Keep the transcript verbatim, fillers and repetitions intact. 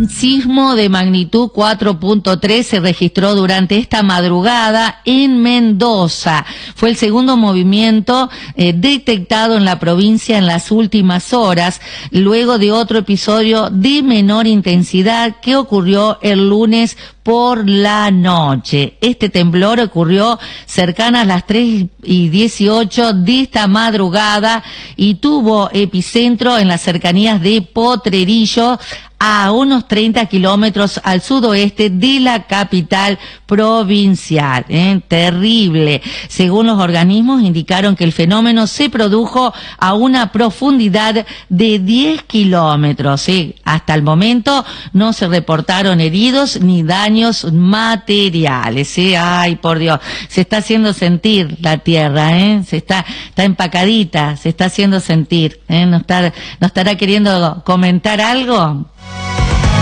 Un sismo de magnitud cuatro punto tres se registró durante esta madrugada en Mendoza. Fue el segundo movimiento eh, detectado en la provincia en las últimas horas, luego de otro episodio de menor intensidad que ocurrió el lunes por la noche. Este temblor ocurrió cercanas a las tres y dieciocho de esta madrugada y tuvo epicentro en las cercanías de Potrerillo, a unos treinta kilómetros al sudoeste de la capital provincial. ¿eh? Terrible. Según los organismos, indicaron que el fenómeno se produjo a una profundidad de diez kilómetros. ¿eh? Hasta el momento no se reportaron heridos ni daños materiales. ¿eh? Ay, por Dios, se está haciendo sentir la tierra, ¿eh? se está, está empacadita, se está haciendo sentir. ¿eh? ¿No está, no estará queriendo comentar algo?